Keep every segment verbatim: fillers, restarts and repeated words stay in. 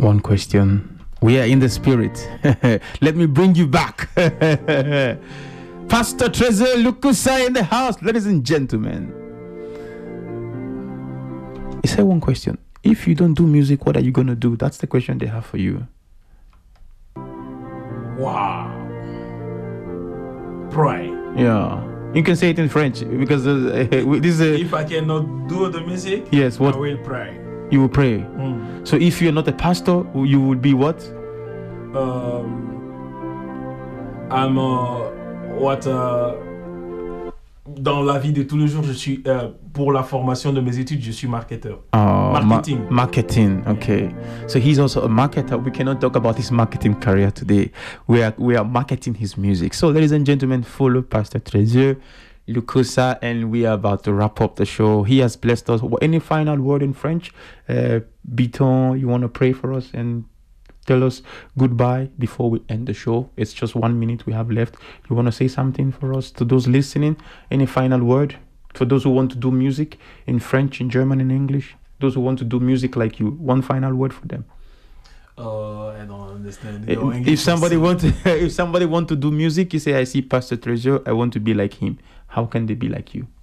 One question. We are in the spirit. Let me bring you back. Pastor Trezor Lukusa in the house, ladies and gentlemen. He said one question. If you don't do music, what are you going to do? That's the question they have for you. Wow. Pray. Yeah. You can say it in French because uh, this is a, if I cannot do the music, yes, what? I will pray. You will pray. Mm. So if you're not a pastor, you will be what? Um, I'm uh, what uh, dans la vie de tous les jours, je suis uh, pour la formation de mes études, je suis marketeur. Uh, marketing. Ma- marketing. Okay. So he's also a marketer. We cannot talk about his marketing career today. We are we are marketing his music. So ladies and gentlemen, follow Pastor Trezor Lukusa, and we are about to wrap up the show. He has blessed us. Any final word in French? Uh, Biton, you want to pray for us and tell us goodbye before we end the show? It's just one minute we have left. You want to say something for us to those listening? Any final word for those who want to do music in French, in German, in English? Those who want to do music like you. One final word for them. Uh, I don't understand. If, if somebody want to, if somebody want to do music, you say, I see Pastor Trezor, I want to be like him. How can they be like you?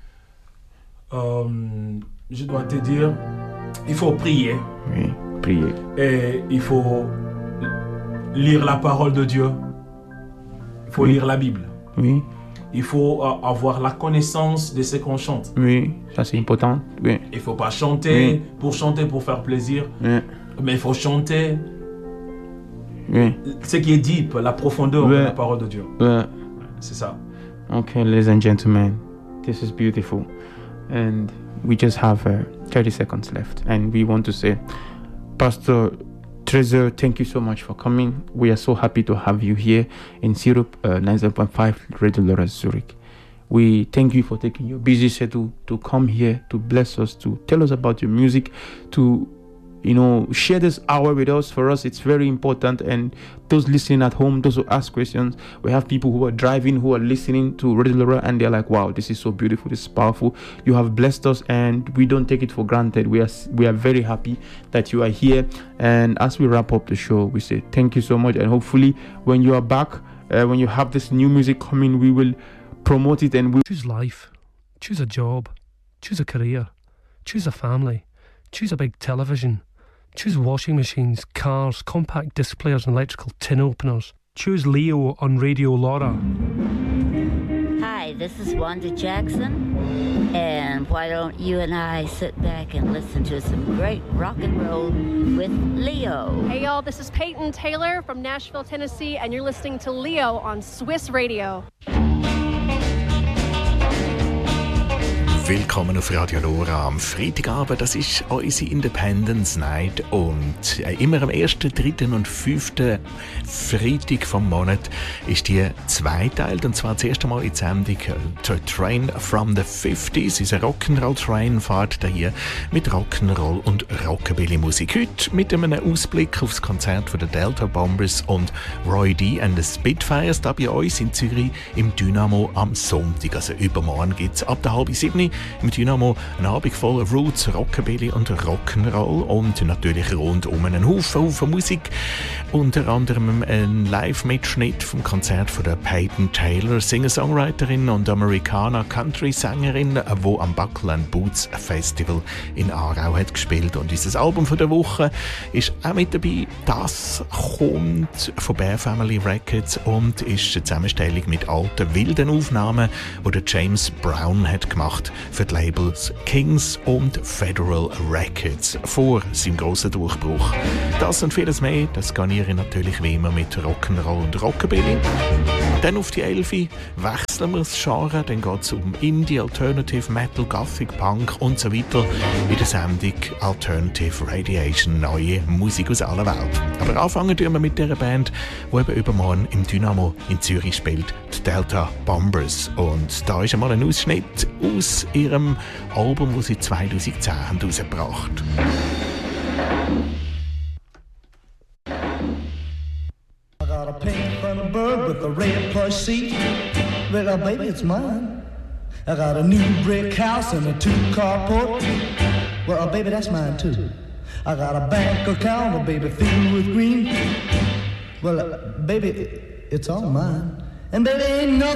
Um, je dois te dire, il faut prier. Oui, prier. Et il faut lire la parole de Dieu. Il faut oui. lire la Bible. Oui. Il faut uh, avoir la connaissance de ce qu'on chante. Oui, ça c'est important. Oui. Il faut pas chanter oui. pour chanter, pour faire plaisir. Oui. Mais il faut chanter oui. ce qui est deep, la profondeur oui. de la parole de Dieu. Oui. C'est ça. Okay, ladies and gentlemen, this is beautiful. And we just have uh, thirty seconds left. And we want to say, Pastor Trezor, thank you so much for coming. We are so happy to have you here in Syrup uh, ninety point five Radio Lora Zurich. We thank you for taking your busy schedule to come here, to bless us, to tell us about your music, to you know, share this hour with us. For us, it's very important. And those listening at home, those who ask questions, we have people who are driving, who are listening to Radio Lora, and they're like, wow, this is so beautiful, this is powerful. You have blessed us, and we don't take it for granted. We are we are very happy that you are here. And as we wrap up the show, we say thank you so much. And hopefully when you are back, uh, when you have this new music coming, we will promote it. And we choose life, choose a job, choose a career, choose a family, choose a big television. Choose washing machines, cars, compact disc players and electrical tin openers. Choose Leo on Radio Lora. Hi, this is Wanda Jackson, and why don't you and I sit back and listen to some great rock and roll with Leo. Hey y'all, this is Peyton Taylor from Nashville, Tennessee, and you're listening to Leo on Swiss Radio. Willkommen auf Radio Lora am Freitagabend. Das ist unsere Independence Night und immer am ersten, dritten und fünften Freitag vom Monat ist die zweiteilt. Und zwar das erste Mal in die Sendung Train from the fifties. Unser Rock'n'Roll-Train fährt hier mit Rock'n'Roll und Rockabilly-Musik. Heute mit einem Ausblick aufs Konzert von den Delta Bombers und Roy D. and the Spitfires da bei uns in Zürich im Dynamo am Sonntag. Also übermorgen gibt es ab der halb sieben im Dynamo ein Abend voller Roots, Rockabilly und Rock'n'Roll und natürlich rund um einen Haufen, Haufen Musik. Unter anderem ein Live-Mitschnitt vom Konzert von der Peyton Taylor, Singer-Songwriterin und Amerikaner-Country-Sängerin, die am Buckle and Boots Festival in Aarau hat gespielt. Und unser Album von der Woche ist auch mit dabei. Das kommt von Bear Family Records und ist eine Zusammenstellung mit alten, wilden Aufnahmen, die der James Brown hat gemacht für die Labels Kings und Federal Records vor seinem grossen Durchbruch. Das und vieles mehr, das garniere ich natürlich wie immer mit Rock'n'Roll und Rockabilly. Dann auf die Elfi wechseln wir das Genre, dann geht es um Indie, Alternative, Metal, Gothic, Punk und so weiter in der Sendung Alternative Radiation, neue Musik aus aller Welt. Aber anfangen tun wir mit dieser Band, die eben übermorgen im Dynamo in Zürich spielt, die Delta Bombers. Und da ist einmal ein Ausschnitt aus ihrem Album, das sie zweitausendzehn haben rausgebracht haben. I got a pink Thunderbird with a red plush seat. Well, baby, it's mine. I got a new brick house and a two-car port. Well, baby, that's mine too. I got a bank account, baby, filled with green. Well, uh, baby, it's all mine. And baby, ain't nothing